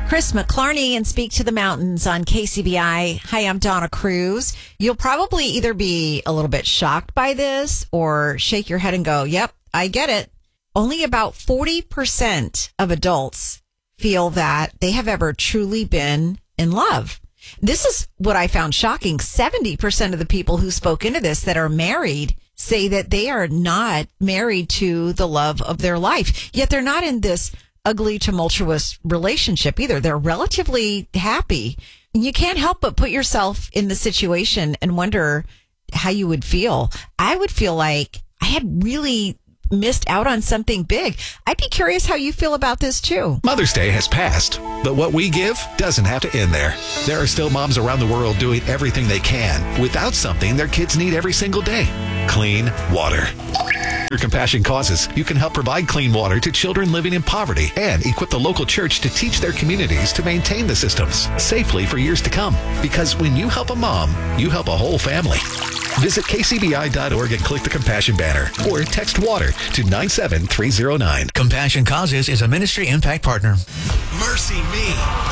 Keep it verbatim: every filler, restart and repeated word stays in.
Chris McClarney and Speak to the Mountains on K C B I. Hi, I'm Donna Cruz. You'll probably either be a little bit shocked by this or shake your head and go, yep, I get it. Only about forty percent of adults feel that they have ever truly been in love. This is what I found shocking. seventy percent of the people who spoke into this that are married say that they are not married to the love of their life. Yet they're not in this ugly, tumultuous relationship either. They're relatively happy. You can't help but put yourself in the situation and wonder how you would feel. I would feel like I had really missed out on something big. I'd be curious how you feel about this too. Mother's Day has passed, but what we give doesn't have to end there. There are still moms around the world doing everything they can without something their kids need every single day: clean water. Your Compassion Causes, you can help provide clean water to children living in poverty and equip the local church to teach their communities to maintain the systems safely for years to come. Because when you help a mom, you help a whole family. Visit k c b i dot org and click the Compassion banner or text WATER to nine seven three zero nine. Compassion Causes is a ministry impact partner. Mercy Me.